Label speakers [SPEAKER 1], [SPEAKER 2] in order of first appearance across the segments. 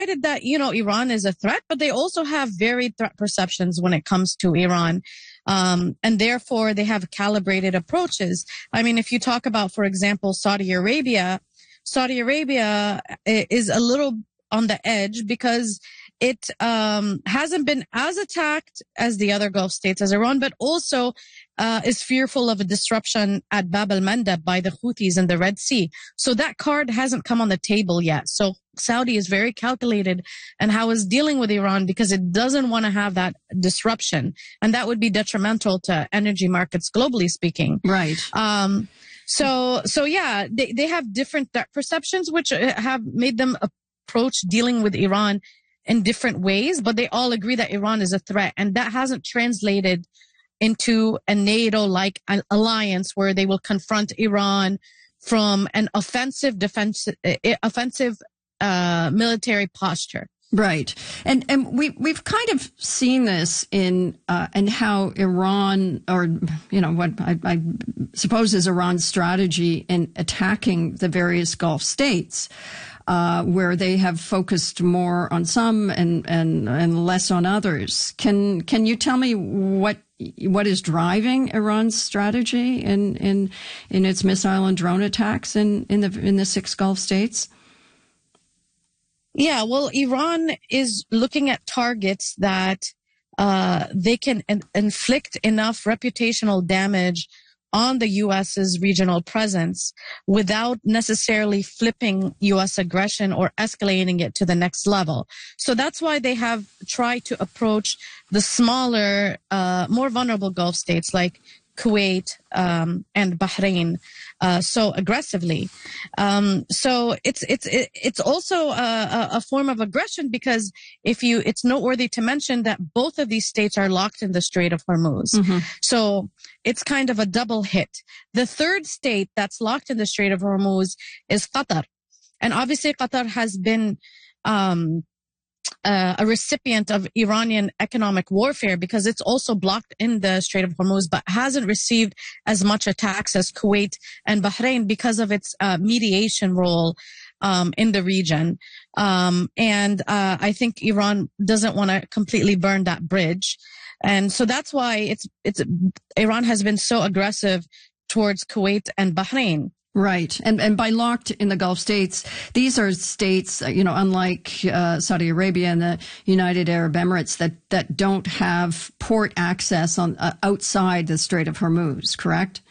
[SPEAKER 1] that, Iran is a threat, but they also have varied threat perceptions when it comes to Iran. And therefore they have calibrated approaches. I mean, if you talk about, for example, Saudi Arabia is a little on the edge because it hasn't been as attacked as the other Gulf states as Iran, but also is fearful of a disruption at Bab al-Mandab by the Houthis in the Red Sea. So that card hasn't come on the table yet. So Saudi is very calculated and how it's dealing with Iran because it doesn't want to have that disruption. And that would be detrimental to energy markets globally speaking.
[SPEAKER 2] Right.
[SPEAKER 1] So yeah, they have different threat perceptions, which have made them approach dealing with Iran in different ways, but they all agree that Iran is a threat. And that hasn't translated into a NATO-like alliance where they will confront Iran from an offensive military posture.
[SPEAKER 2] Right. And we've kind of seen this in how Iran, or, what I suppose is Iran's strategy in attacking the various Gulf states, where they have focused more on some and less on others. Can you tell me what is driving Iran's strategy in its missile and drone attacks in the 6 Gulf states?
[SPEAKER 1] Yeah, well, Iran is looking at targets that they can inflict enough reputational damage on the U.S.'s regional presence without necessarily flipping U.S. aggression or escalating it to the next level. So that's why they have tried to approach the smaller, more vulnerable Gulf states like Kuwait and Bahrain so aggressively. So it's also a form of aggression because it's noteworthy to mention that both of these states are locked in the Strait of Hormuz. Mm-hmm. So it's kind of a double hit. The third state that's locked in the Strait of Hormuz is Qatar. And obviously Qatar has been a recipient of Iranian economic warfare because it's also blocked in the Strait of Hormuz, but hasn't received as much attacks as Kuwait and Bahrain because of its mediation role in the region. And I think Iran doesn't want to completely burn that bridge. And so that's why Iran has been so aggressive towards Kuwait and Bahrain.
[SPEAKER 2] Right. And by locked in the Gulf states, these are states, unlike Saudi Arabia and the United Arab Emirates that don't have port access on outside the Strait of Hormuz, correct?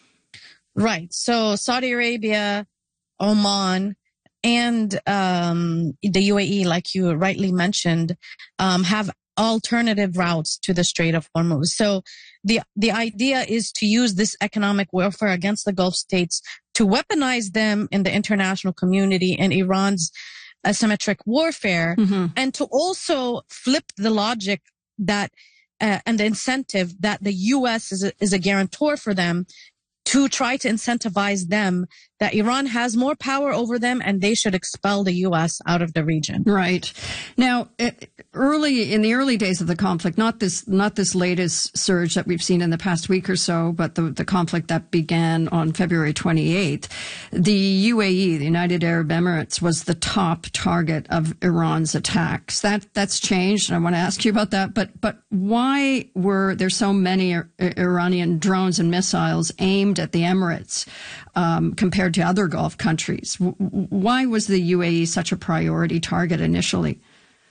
[SPEAKER 1] Right. So Saudi Arabia, Oman, and the UAE, like you rightly mentioned, have alternative routes to the Strait of Hormuz. So the idea is to use this economic warfare against the Gulf states to weaponize them in the international community and Iran's asymmetric warfare, mm-hmm. and to also flip the logic that and the incentive that the U.S. is a guarantor for them to try to incentivize them that Iran has more power over them and they should expel the U.S. out of the region.
[SPEAKER 2] Right. Now, in the early days of the conflict, not this latest surge that we've seen in the past week or so, but the conflict that began on February 28th, the UAE, the United Arab Emirates, was the top target of Iran's attacks. That's changed, and I want to ask you about that. But why were there so many Iranian drones and missiles aimed at the Emirates compared to other Gulf countries? Why was the UAE such a priority target initially?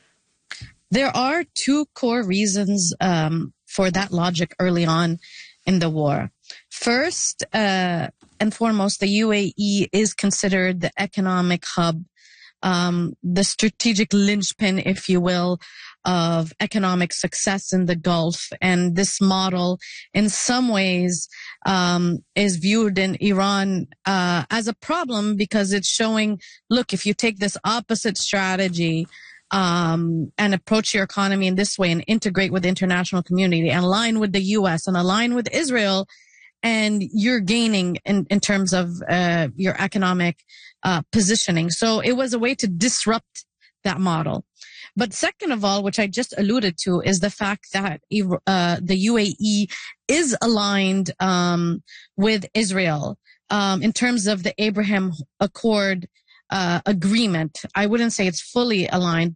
[SPEAKER 1] There are 2 core reasons for that logic early on in the war. First and foremost, the UAE is considered the economic hub, the strategic linchpin, if you will, of economic success in the Gulf. And this model, in some ways, is viewed in Iran as a problem because it's showing, look, if you take this opposite strategy and approach your economy in this way and integrate with the international community and align with the U.S. and align with Israel, and you're gaining in terms of your economic positioning. So it was a way to disrupt that model. But second of all, which I just alluded to, is the fact that the UAE is aligned with Israel in terms of the Abraham Accord agreement. I wouldn't say it's fully aligned,